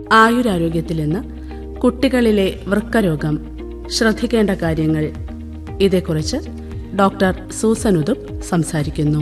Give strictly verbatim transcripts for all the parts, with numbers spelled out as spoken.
ആയുരാരോഗ്യത്തിൽ നിന്ന് കുട്ടികളിലെ വൃക്കരോഗം, ശ്രദ്ധിക്കേണ്ട കാര്യങ്ങൾ, ഇതേക്കുറിച്ച് ഡോക്ടർ സൂസൻ ഉതുപ്പ് സംസാരിക്കുന്നു.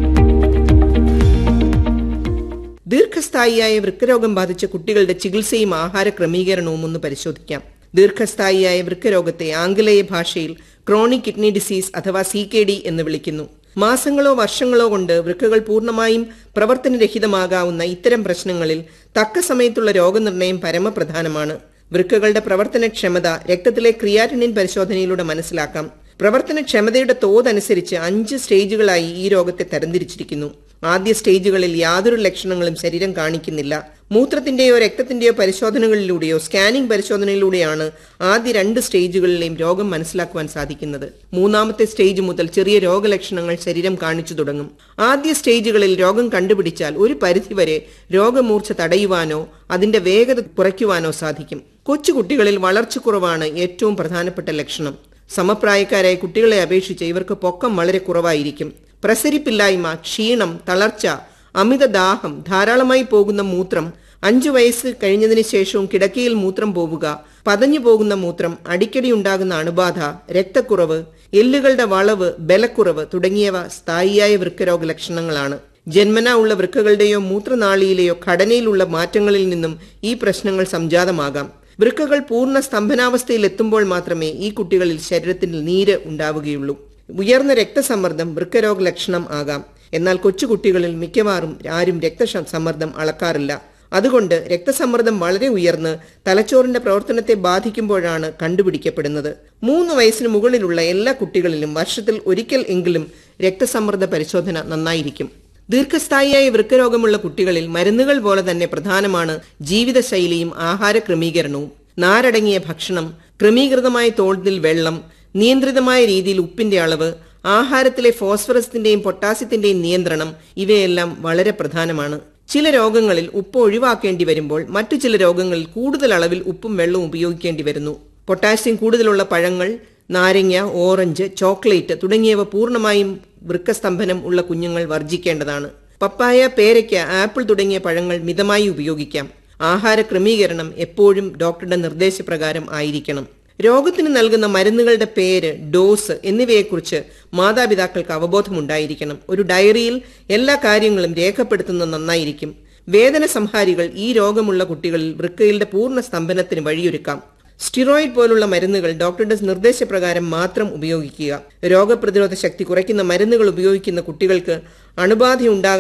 ദീർഘസ്ഥായിയായ വൃക്കരോഗം ബാധിച്ച കുട്ടികളുടെ ചികിത്സയും ആഹാര ക്രമീകരണവും ഒന്ന് പരിശോധിക്കാം. ദീർഘസ്ഥായിയായ വൃക്കരോഗത്തെ ആംഗലേയ ഭാഷയിൽ ക്രോണിക് കിഡ്നി ഡിസീസ് അഥവാ സി കെ ഡി എന്ന് വിളിക്കുന്നു. മാസങ്ങളോ വർഷങ്ങളോ കൊണ്ട് വൃക്കകൾ പൂർണ്ണമായും പ്രവർത്തനരഹിതമാകാവുന്ന ഇത്തരം പ്രശ്നങ്ങളിൽ തക്ക സമയത്തുള്ള രോഗനിർണയം പരമപ്രധാനമാണ്. വൃക്കകളുടെ പ്രവർത്തനക്ഷമത രക്തത്തിലെ ക്രിയാറ്റിനിൻ പരിശോധനയിലൂടെ മനസ്സിലാക്കാം. പ്രവർത്തനക്ഷമതയുടെ തോതനുസരിച്ച് അഞ്ച് സ്റ്റേജുകളായി ഈ രോഗത്തെ തരംതിരിച്ചിരിക്കുന്നു. ആദ്യ സ്റ്റേജുകളിൽ യാതൊരു ലക്ഷണങ്ങളും ശരീരം കാണിക്കുന്നില്ല. മൂത്രത്തിന്റെയോ രക്തത്തിന്റെയോ പരിശോധനകളിലൂടെയോ സ്കാനിംഗ് പരിശോധനയിലൂടെയാണ് ആദ്യ രണ്ട് സ്റ്റേജുകളിലെയും രോഗം മനസ്സിലാക്കുവാൻ സാധിക്കുന്നത്. മൂന്നാമത്തെ സ്റ്റേജ് മുതൽ ചെറിയ രോഗലക്ഷണങ്ങൾ ശരീരം കാണിച്ചു തുടങ്ങും. ആദ്യ സ്റ്റേജുകളിൽ രോഗം കണ്ടുപിടിച്ചാൽ ഒരു പരിധിവരെ രോഗമൂർച്ച തടയുവാനോ അതിന്റെ വേഗത കുറയ്ക്കുവാനോ സാധിക്കും. കൊച്ചുകുട്ടികളിൽ വളർച്ചക്കുറവാണ് ഏറ്റവും പ്രധാനപ്പെട്ട ലക്ഷണം. സമപ്രായക്കാരായ കുട്ടികളെ അപേക്ഷിച്ച് ഇവർക്ക് പൊക്കം വളരെ കുറവായിരിക്കും. പ്രസരിപ്പില്ലായ്മ, ക്ഷീണം, തളർച്ച, അമിത ദാഹം, ധാരാളമായി പോകുന്ന മൂത്രം, അഞ്ചു വയസ്സ് കഴിഞ്ഞതിന് ശേഷവും കിടക്കയിൽ മൂത്രം പോവുക, പതഞ്ഞു പോകുന്ന മൂത്രം, അടിക്കടി ഉണ്ടാകുന്ന അണുബാധ, രക്തക്കുറവ്, എല്ലുകളുടെ വളവ്, ബലക്കുറവ് തുടങ്ങിയവ സ്ഥായിയായ വൃക്കരോഗ ലക്ഷണങ്ങളാണ്. ജന്മനാ ഉള്ള വൃക്കകളുടെയോ മൂത്രനാളിയിലെയോ ഘടനയിലുള്ള മാറ്റങ്ങളിൽ നിന്നും ഈ പ്രശ്നങ്ങൾ സംജാതമാകാം. വൃക്കകൾ പൂർണ്ണ സ്തംഭനാവസ്ഥയിൽ എത്തുമ്പോൾ മാത്രമേ ഈ കുട്ടികളിൽ ശരീരത്തിൽ നീര് ഉണ്ടാവുകയുള്ളൂ. ഉയർന്ന രക്തസമ്മർദ്ദം വൃക്കരോഗ ലക്ഷണം ആകാം. എന്നാൽ കൊച്ചുകുട്ടികളിൽ മിക്കവാറും ആരും രക്തസമ്മർദ്ദം അളക്കാറില്ല. അതുകൊണ്ട് രക്തസമ്മർദ്ദം വളരെ ഉയർന്ന് തലച്ചോറിന്റെ പ്രവർത്തനത്തെ ബാധിക്കുമ്പോഴാണ് കണ്ടുപിടിക്കപ്പെടുന്നത്. മൂന്ന് വയസ്സിന് മുകളിലുള്ള എല്ലാ കുട്ടികളിലും വർഷത്തിൽ ഒരിക്കൽ എങ്കിലും രക്തസമ്മർദ്ദ പരിശോധന നന്നായിരിക്കും. ദീർഘസ്ഥായിയായ വൃക്കരോഗമുള്ള കുട്ടികളിൽ മരുന്നുകൾ പോലെ തന്നെ പ്രധാനമാണ് ജീവിതശൈലിയും ആഹാര ക്രമീകരണവും. നാരടങ്ങിയ ഭക്ഷണം, ക്രമീകൃതമായ തോതിൽ വെള്ളം, നിയന്ത്രിതമായ രീതിയിൽ ഉപ്പിന്റെ അളവ്, ആഹാരത്തിലെ ഫോസ്ഫറസിന്റെയും പൊട്ടാസ്യത്തിന്റെയും നിയന്ത്രണം ഇവയെല്ലാം വളരെ പ്രധാനമാണ്. ചില രോഗങ്ങളിൽ ഉപ്പ് ഒഴിവാക്കേണ്ടി വരുമ്പോൾ മറ്റു ചില രോഗങ്ങളിൽ കൂടുതൽ അളവിൽ ഉപ്പും വെള്ളവും ഉപയോഗിക്കേണ്ടി വരുന്നു. പൊട്ടാസ്യം കൂടുതലുള്ള പഴങ്ങൾ, നാരങ്ങ, ഓറഞ്ച്, ചോക്ലേറ്റ് തുടങ്ങിയവ പൂർണ്ണമായും വൃക്കസ്തംഭനം ഉള്ള കുഞ്ഞുങ്ങൾ വർജിക്കേണ്ടതാണ്. പപ്പായ, പേരയ്ക്ക, ആപ്പിൾ തുടങ്ങിയ പഴങ്ങൾ മിതമായി ഉപയോഗിക്കാം. ആഹാര ക്രമീകരണം എപ്പോഴും ഡോക്ടറുടെ നിർദ്ദേശപ്രകാരം ആയിരിക്കണം. രോഗത്തിന് നൽകുന്ന മരുന്നുകളുടെ പേര്, ഡോസ് എന്നിവയെക്കുറിച്ച് മാതാപിതാക്കൾക്ക് അവബോധമുണ്ടായിരിക്കണം. ഒരു ഡയറിയിൽ എല്ലാ കാര്യങ്ങളും രേഖപ്പെടുത്തുന്നത് നന്നായിരിക്കും. വേദന സംഹാരികൾ ഈ രോഗമുള്ള കുട്ടികളിൽ വൃക്കകളുടെ പൂർണ്ണ സ്തംഭനത്തിന് വഴിയൊരുക്കാം. സ്റ്റിറോയിഡ് പോലുള്ള മരുന്നുകൾ ഡോക്ടറുടെ നിർദ്ദേശപ്രകാരം മാത്രം ഉപയോഗിക്കുക. രോഗപ്രതിരോധ ശക്തി കുറയ്ക്കുന്ന മരുന്നുകൾ ഉപയോഗിക്കുന്ന കുട്ടികൾക്ക് അണുബാധ ഉണ്ടാകാൻ